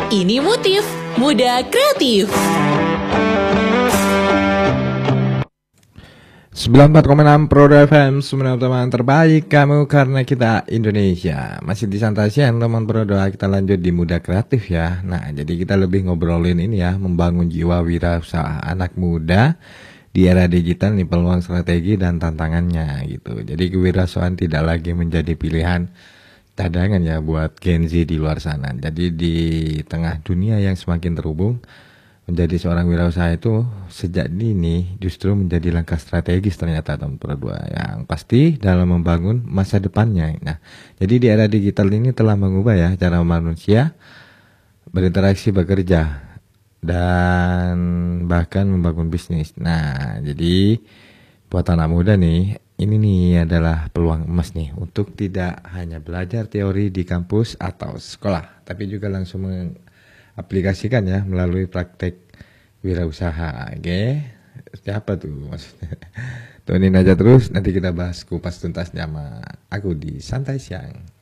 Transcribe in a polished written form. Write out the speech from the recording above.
Ini Motif Muda Kreatif. 94,6 Pro FM, semua teman terbaik kamu karena kita Indonesia. Masih di Santai Siang teman Pro, kita lanjut di Muda Kreatif ya. Nah, jadi kita lebih ngobrolin ini ya, membangun jiwa wirausaha anak muda di era digital nih, peluang strategi dan tantangannya gitu. Jadi kewirausahaan tidak lagi menjadi pilihan cadangan ya buat Gen Z di luar sana. Jadi di tengah dunia yang semakin terhubung, menjadi seorang wirausaha itu sejak dini justru menjadi langkah strategis ternyata tahun berdua yang pasti dalam membangun masa depannya. Nah, jadi di era digital ini telah mengubah ya cara manusia berinteraksi, bekerja, dan bahkan membangun bisnis. Nah, jadi buat anak muda nih, ini nih adalah peluang emas nih untuk tidak hanya belajar teori di kampus atau sekolah, tapi juga langsung aplikasikan ya melalui praktek wirausaha. Oke, siapa tuh maksudnya? Tuh ini aja terus, nanti kita bahas kupas tuntasnya sama aku di Santai Siang.